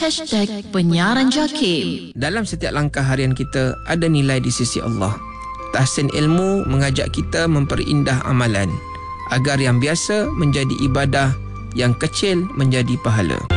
#penyiaran JAKIM. Dalam setiap langkah harian kita ada nilai di sisi Allah. Tahsin ilmu mengajak kita memperindah amalan agar yang biasa menjadi ibadah, yang kecil menjadi pahala.